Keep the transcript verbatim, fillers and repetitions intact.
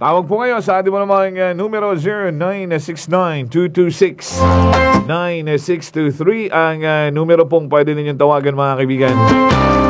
Tawag po kayo sa ating mo namang uh, numero zero nine six nine two two six nine six two three ang uh, numero pong pwede ninyong tawagan mga kaibigan.